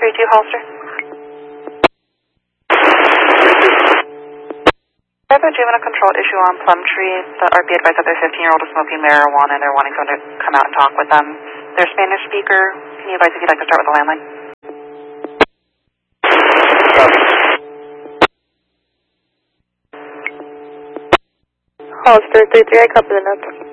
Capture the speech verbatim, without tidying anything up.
three two Hollister. I have a juvenile control issue on Plumtree. The R P advised that their fifteen-year-old is smoking marijuana and they're wanting someone to come out and talk with them. Their Spanish speaker. Can you advise if you'd like to start with the landline? Hollister three three, I copy the notes.